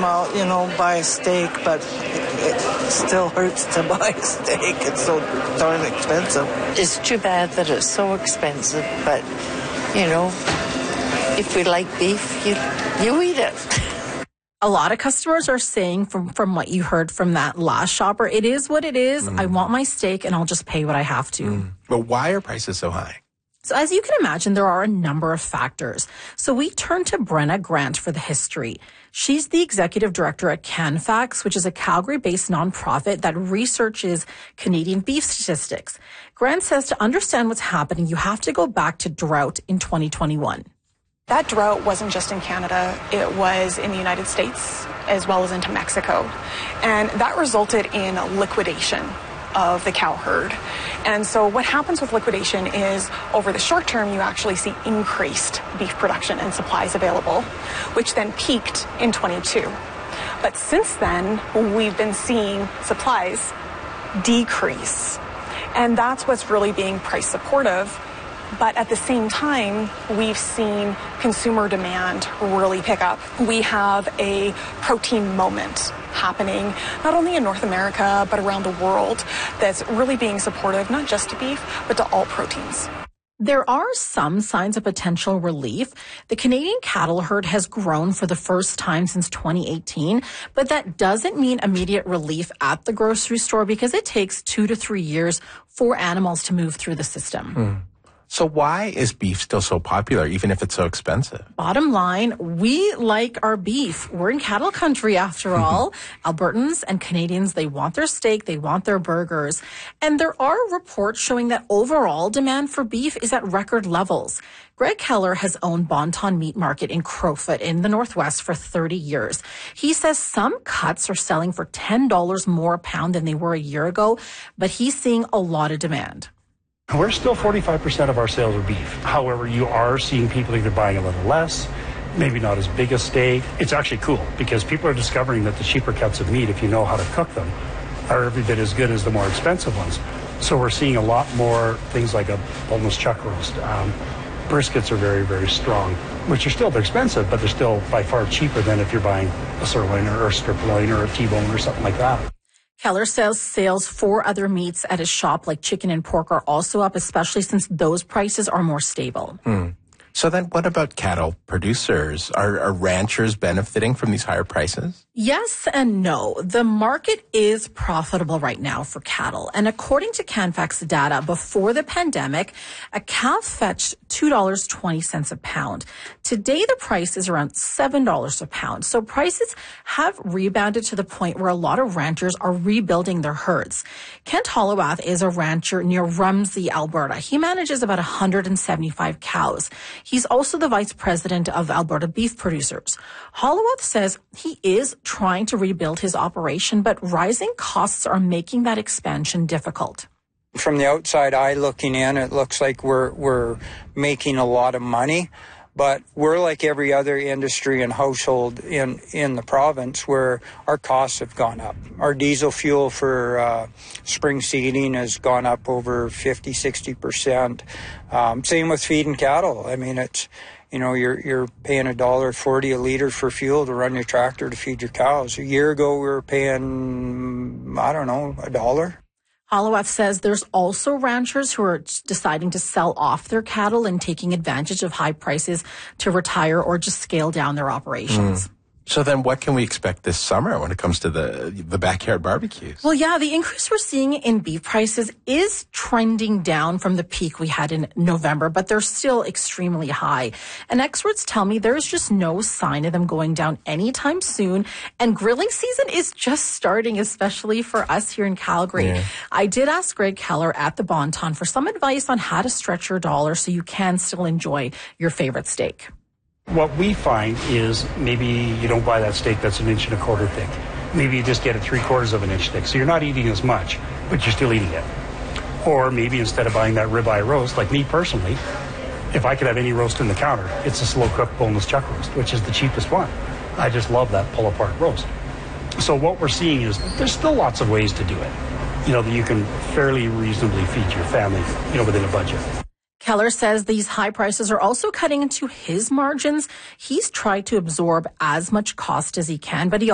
out, buy a steak, but it still hurts to buy a steak. It's so darn expensive. It's too bad that it's so expensive, but, if we like beef, you eat it. A lot of customers are saying from what you heard from that last shopper, it is what it is. I want my steak and I'll just pay what I have to. But why are prices so high? So as you can imagine, there are a number of factors. So we turn to Brenna Grant for the history. She's the executive director at CanFax, which is a Calgary-based nonprofit that researches Canadian beef statistics. Grant says to understand what's happening, you have to go back to drought in 2021. That drought wasn't just in Canada, it was in the United States as well as into Mexico. And that resulted in liquidation of the cow herd. And so what happens with liquidation is over the short term, you actually see increased beef production and supplies available, which then peaked in 22. But since then, we've been seeing supplies decrease. And that's what's really being price supportive. But at the same time, we've seen consumer demand really pick up. We have a protein moment happening, not only in North America, but around the world, that's really being supportive, not just to beef, but to all proteins. There are some signs of potential relief. The Canadian cattle herd has grown for the first time since 2018, but that doesn't mean immediate relief at the grocery store because it takes 2 to 3 years for animals to move through the system. So why is beef still so popular, even if it's so expensive? Bottom line, we like our beef. We're in cattle country, after all. Albertans and Canadians, they want their steak, they want their burgers. And there are reports showing that overall demand for beef is at record levels. Greg Keller has owned Bonton Meat Market in Crowfoot in the Northwest for 30 years. He says some cuts are selling for $10 more a pound than they were a year ago, but he's seeing a lot of demand. We're still 45% of our sales are beef. However, you are seeing people either buying a little less, maybe not as big a steak. It's actually cool because people are discovering that the cheaper cuts of meat, if you know how to cook them, are every bit as good as the more expensive ones. So we're seeing a lot more things like a boneless chuck roast. Briskets are very, very strong, which are still, they're expensive, but they're still by far cheaper than if you're buying a sirloin or a strip loin or a T-bone or something like that. Keller says sales for other meats at his shop like chicken and pork are also up, especially since those prices are more stable. So then what about cattle producers? Are ranchers benefiting from these higher prices? Yes and no. The market is profitable right now for cattle. And according to CanFax data, before the pandemic, a calf fetched $2.20 a pound. Today, the price is around $7 a pound. So prices have rebounded to the point where a lot of ranchers are rebuilding their herds. Kent Hollowath is a rancher near Rumsey, Alberta. He manages about 175 cows. He's also the vice president of Alberta Beef Producers. Hollowath says he is trying to rebuild his operation, but rising costs are making that expansion difficult. From the outside eye looking in, it looks like we're making a lot of money, but we're like every other industry and household in the province where our costs have gone up. Our diesel fuel for spring seeding has gone up over 50-60%. Same with feeding cattle. I mean, it's, you're paying $1.40 a liter for fuel to run your tractor to feed your cows. A year ago, we were paying, $1. Hollowath says there's also ranchers who are deciding to sell off their cattle and taking advantage of high prices to retire or just scale down their operations. So then what can we expect this summer when it comes to the backyard barbecues? Well, yeah, the increase we're seeing in beef prices is trending down from the peak we had in November, but they're still extremely high. And experts tell me there's just no sign of them going down anytime soon. And grilling season is just starting, especially for us here in Calgary. Yeah. I did ask Greg Keller at the Bonton for some advice on how to stretch your dollar so you can still enjoy your favorite steak. What we find is maybe you don't buy that steak that's 1.25 inches thick. Maybe you just get it 3/4 of an inch thick. So you're not eating as much, but you're still eating it. Or maybe instead of buying that ribeye roast, like me personally, if I could have any roast in the counter, it's a slow cooked boneless chuck roast, which is the cheapest one. I just love that pull apart roast. So what we're seeing is there's still lots of ways to do it. That you can fairly reasonably feed your family, within a budget. Keller says these high prices are also cutting into his margins. He's tried to absorb as much cost as he can, but he